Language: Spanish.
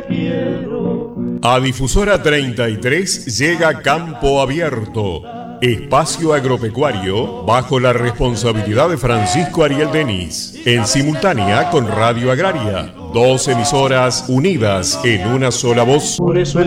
te quiero. A Difusora 33 llega Campo Abierto, espacio agropecuario bajo la responsabilidad de Francisco Ariel Denis, en simultánea con Radio Agraria, 2 emisoras unidas en una sola voz. Por eso